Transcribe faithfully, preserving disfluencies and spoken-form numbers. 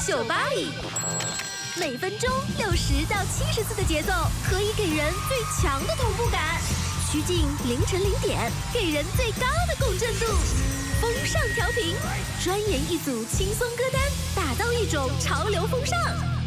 酒吧里。每分钟六十到七十次的节奏，可以给人最强的同步感。趋近凌晨零点，给人最高的共振度。风尚调频，专研一组轻松歌单，打造一种潮流风尚。